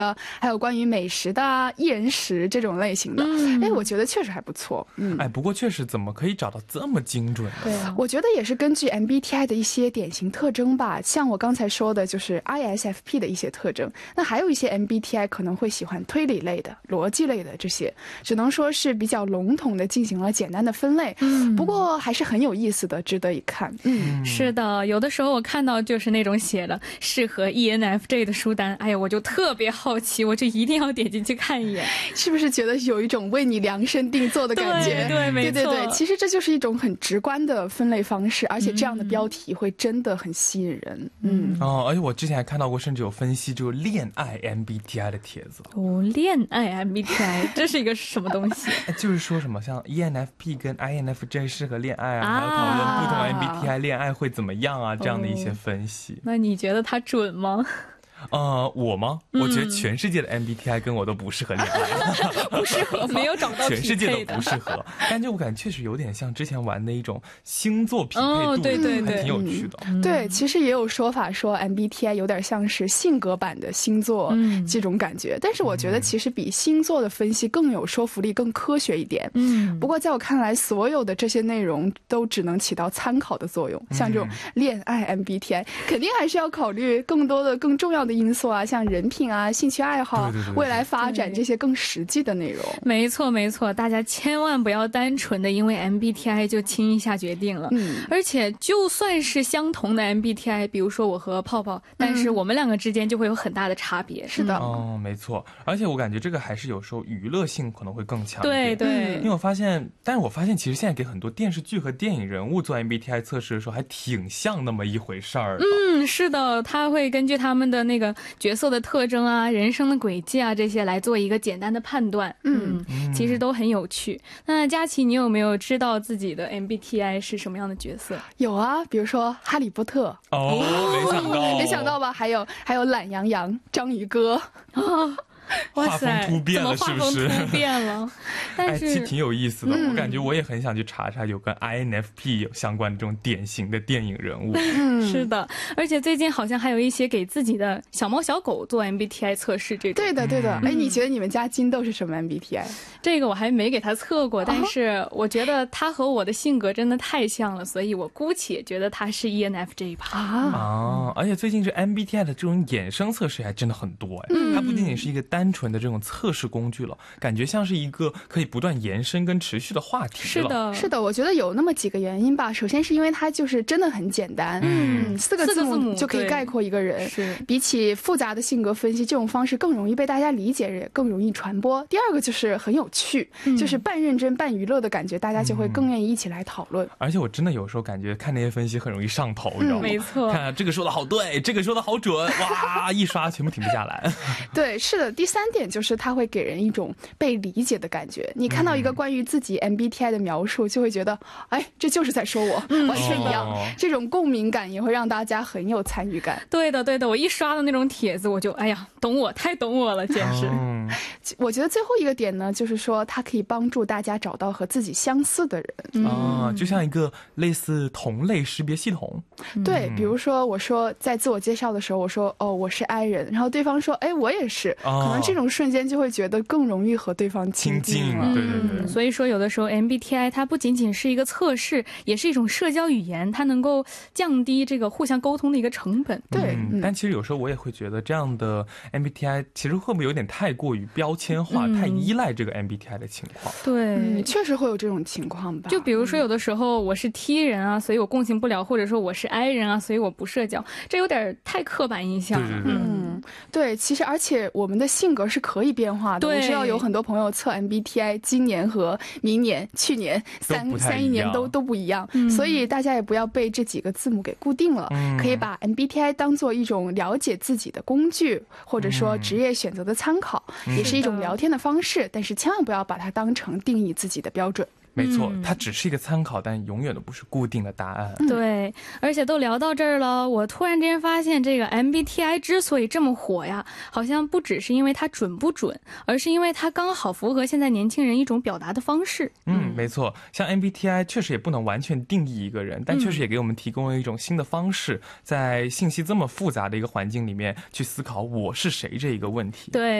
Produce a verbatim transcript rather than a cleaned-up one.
呃，还有关于美食的啊、一人食这种类型的，哎、嗯，我觉得确实还不错。嗯， 哎，不过确实怎么可以找到这么精准呢？ 对啊，我觉得也是根据 M B T I 的一些典型特征吧，像我刚才说的，就是 I S F P 的一些特征。那还有一些 M B T I 可能会喜欢推理类的、逻辑类的这些，只能说是比较笼统的进行了简单的分类。嗯，不过还是很有意思的，值得一看。 嗯，是的，有的时候我看到就是那种写了适合 E N F J 的书单，哎呀，我就特别好奇，我就一定要点进去看一眼， 是不是觉得有一种为你量身定做的感觉？ 对对，没错， 对对对，其实这就是一种很直观的分类方式，而且这样的标题会真的很吸引人。嗯， 嗯哦，而且我之前还看到过，甚至有分析这个恋爱 M B T I 的帖子。 哦，恋爱 M B T I 这是一个什么东西？ 就是说什么像 E N F P 跟 I N F J 适合恋爱啊，还有讨论不同 M B T I 恋爱会怎么样啊，这样的一些分析。 那你觉得它准吗？ 呃，我吗？我觉得全世界的 M B T I 跟我都不适合恋爱， 不适合，没有找到匹配的， 全世界都不适合。但是我感觉确实有点像之前玩的一种星座匹配度，哦、 对对对， 还挺有趣的。 嗯、对，其实也有说法说 M B T I 有点像是性格版的星座这种感觉，嗯、但是我觉得其实比星座的分析更有说服力，更科学一点。嗯，不过在我看来，所有的这些内容都只能起到参考的作用。像这种恋爱 M B T I，、嗯、肯定还是要考虑更多的、更重要的因素啊，像人品啊、兴趣爱好、对对对对未来发展这些更实际的内容。 没错没错，大家千万不要单纯的因为 M B T I 就轻易下决定了。嗯，而且就算是相同的 M B T I， 比如说我和泡泡，但是我们两个之间就会有很大的差别。嗯、 是的， 哦，没错。而且我感觉这个还是有时候娱乐性可能会更强一点。 对对， 因为我发现，但是我发现其实现在给很多电视剧和电影人物做 M B T I 测试的时候，还挺像那么一回事儿。 嗯，是的，他会根据他们的那个角色的特征啊、人生的轨迹啊这些来做一个简单的判断。嗯，嗯其实都很有趣。那佳琪，你有没有知道自己的 M B T I 是什么样的角色？ 有啊，比如说哈利波特。 哦，没想到， 没想到吧？还有还有懒羊羊、章鱼哥啊。 哇塞， 突变了是不是？ 突变了，但是、 哎、其实挺有意思的、嗯。我感觉我也很想去查查有跟 I N F P 有相关的这种典型的电影人物。 嗯，是的，而且最近好像还有一些给自己的小猫小狗做 M B T I 测试这种。 对的，对的。哎、嗯，你觉得你们家金豆是什么 M B T I？ 这个我还没给他测过，但是我觉得他和我的性格真的太像了，所以我姑且觉得他是 E N F J 吧。 啊啊！而且最近这 M B T I 的这种衍生测试还真的很多哎、嗯，它不仅仅是一个单纯的这种测试工具了，感觉像是一个可以不断延伸跟持续的话题了。 是的， 是的，我觉得有那么几个原因吧。首先是因为它就是真的很简单，嗯，四个字母就可以概括一个人。 是， 比起复杂的性格分析，这种方式更容易被大家理解，也更容易传播。第二个就是很有趣，嗯、就是半认真半娱乐的感觉，大家就会更愿意一起来讨论。 嗯、而且我真的有时候感觉看那些分析很容易上头，你知道吗？ 没错， 看这个说的好对，这个说的好准，哇，一刷全部停不下来。 对，是的。第三点就是它会给人一种被理解的感觉。你看到一个关于自己 M B T I 的描述，就会觉得，哎，这就是在说我，嗯、完全一样、哦。这种共鸣感也会让大家很有参与感。 对的，对的，我一刷的那种帖子，我就哎呀，懂我，太懂我了，简直。 嗯、 我觉得最后一个点呢，就是说它可以帮助大家找到和自己相似的人。 啊、嗯，就像一个类似同类识别系统。 对，比如说我说在自我介绍的时候，我说哦，我是 I 人，然后对方说，哎，我也是，哦、可能这种瞬间就会觉得更容易和对方亲近了。 对对对、 嗯。所以说，有的时候 M B T I 它不仅仅是一个测试，也是一种社交语言，它能够降低这个互相沟通的一个成本。 对、 嗯，但其实有时候我也会觉得，这样的 M B T I 其实会不会有点太过于标签化，嗯、太依赖这个 M B T I 的情况？ 对、 嗯，确实会有这种情况吧。 就比如说，有的时候我是 T 人啊，所以我共情不了，或者说我是 I 人啊，所以我不社交，这有点太刻板印象了。 对对对， 嗯，对，其实而且我们的性格是可以变化的。我知道有很多朋友测 M B T I， 今年和明年、去年三三一年都都不一样、嗯，所以大家也不要被这几个字母给固定了，嗯、可以把 M B T I 当做一种了解自己的工具，或者说职业选择的参考，嗯、也是一种聊天的方式，但是千万不要把它当成定义自己的标准。 没错，它只是一个参考，但永远都不是固定的答案。 对，而且都聊到这儿了，我突然之间发现，这个 M B T I 之所以这么火呀，好像不只是因为它准不准，而是因为它刚好符合现在年轻人一种表达的方式。 嗯，没错，像 M B T I 确实也不能完全定义一个人，但确实也给我们提供了一种新的方式，在信息这么复杂的一个环境里面去思考我是谁这一个问题。 对。